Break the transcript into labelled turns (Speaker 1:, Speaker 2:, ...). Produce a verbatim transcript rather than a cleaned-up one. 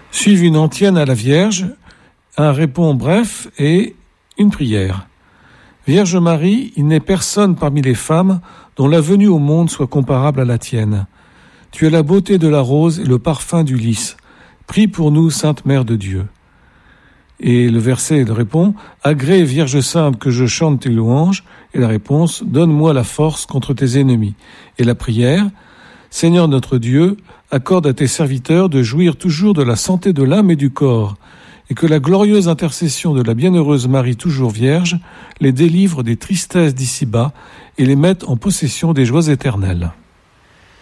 Speaker 1: Suivent une antienne à la Vierge, un répond bref et une prière. Vierge Marie, il n'est personne parmi les femmes dont la venue au monde soit comparable à la tienne. Tu es la beauté de la rose et le parfum du lys. Prie pour nous, Sainte Mère de Dieu. Et le verset répond « Agrée, Vierge Sainte, que je chante tes louanges ». Et la réponse « Donne-moi la force contre tes ennemis ». Et la prière « Seigneur notre Dieu, accorde à tes serviteurs de jouir toujours de la santé de l'âme et du corps, et que la glorieuse intercession de la bienheureuse Marie toujours Vierge les délivre des tristesses d'ici-bas et les mette en possession des joies éternelles. »